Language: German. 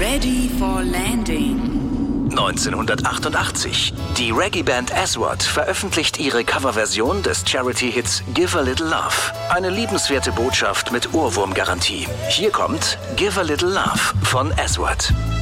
Ready for landing. 1988. Die Reggae-Band Aswad veröffentlicht ihre Coverversion des Charity-Hits Give a Little Love. Eine liebenswerte Botschaft mit Ohrwurmgarantie. Hier kommt Give a Little Love von Aswad.